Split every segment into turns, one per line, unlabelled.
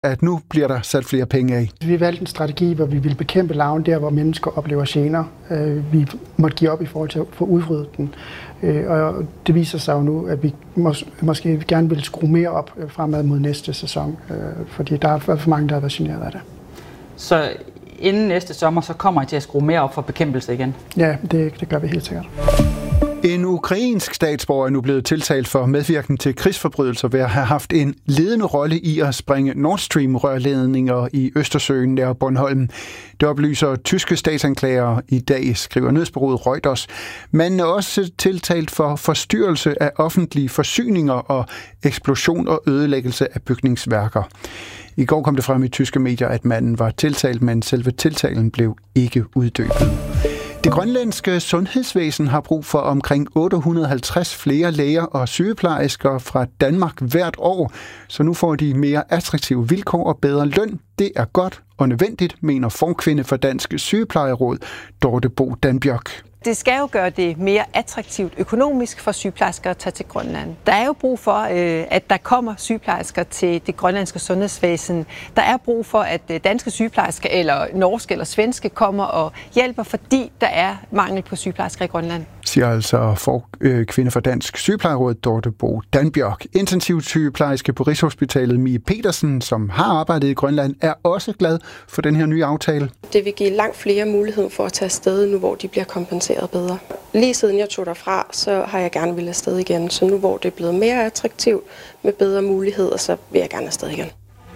at nu bliver der sat flere penge af.
Vi valgte en strategi, hvor vi ville bekæmpe larven der, hvor mennesker oplever gener. Vi måtte give op i forhold til at få udryddet den. Og det viser sig jo nu, at vi måske gerne vil skrue mere op fremad mod næste sæson, fordi der er for mange, der har været generet af det.
Så inden næste sommer, så kommer I til at skrue mere op for bekæmpelse igen?
Ja, det gør vi helt sikkert.
En ukrainsk statsborger er nu blevet tiltalt for medvirken til krigsforbrydelser ved at have haft en ledende rolle i at sprænge Nord Stream-rørledninger i Østersøen nær Bornholm. Det oplyser tyske statsanklagere i dag, skriver nyhedsbureauet Reuters. Man er også tiltalt for forstyrrelse af offentlige forsyninger og eksplosion og ødelæggelse af bygningsværker. I går kom det frem i tyske medier, at manden var tiltalt, men selve tiltalen blev ikke uddybet. Det grønlandske sundhedsvæsen har brug for omkring 850 flere læger og sygeplejersker fra Danmark hvert år, så nu får de mere attraktive vilkår og bedre løn. Det er godt og nødvendigt, mener formkvinde for Dansk Sygeplejeråd, Dorte Bo Danbjørk.
Det skal jo gøre det mere attraktivt økonomisk for sygeplejersker at tage til Grønland. Der er jo brug for, at der kommer sygeplejersker til det grønlandske sundhedsvæsen. Der er brug for, at danske sygeplejersker eller norske eller svenske kommer og hjælper, fordi der er mangel på sygeplejersker i Grønland.
Siger altså kvinde for Dansk Sygeplejeråd, Dorte Bo Danbjørk. Intensivsygeplejerske på Rigshospitalet, Mie Petersen, som har arbejdet i Grønland, er også glad for den her nye aftale.
Det vil give langt flere mulighed for at tage afsted nu, hvor de bliver kompenseret bedre. Lige siden jeg tog derfra, så har jeg gerne ville afsted igen. Så nu, hvor det er blevet mere attraktivt med bedre muligheder, så vil jeg gerne afsted igen.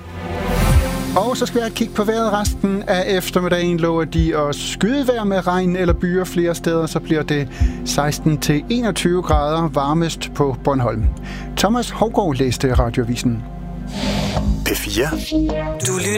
Og så skal jeg kigge på vejret resten af eftermiddagen. Lover de at skydevejr med regn eller byer flere steder, så bliver det 16-21 grader varmest på Bornholm. Thomas Hougaard læste Radioavisen.
P4.